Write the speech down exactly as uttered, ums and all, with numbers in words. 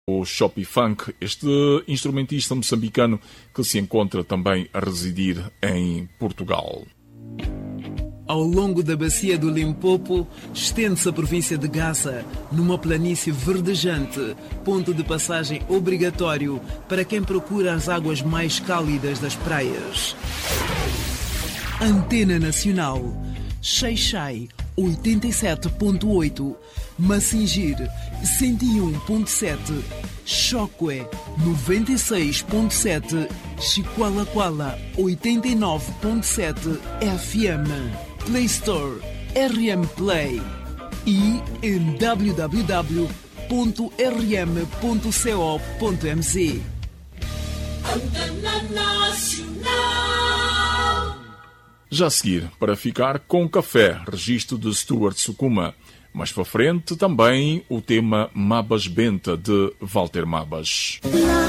O Chopi Funk, este instrumentista moçambicano que se encontra também a residir em Portugal. Ao longo da bacia do Limpopo, estende-se a província de Gaza, numa planície verdejante, ponto de passagem obrigatório para quem procura as águas mais cálidas das praias. Antena Nacional, Xai-Xai, oitenta e sete ponto oito, Massingir, cento e um ponto sete, Choque, noventa e seis ponto sete, Chiqualaquala, oitenta e nove ponto sete F M, Play Store, R M Play e em w w w ponto r m ponto co ponto m z. Antena Nacional. Já a seguir, para ficar com café, registro de Stuart Sukuma. Mais para frente, também o tema Mabas Benta, de Walter Mabas.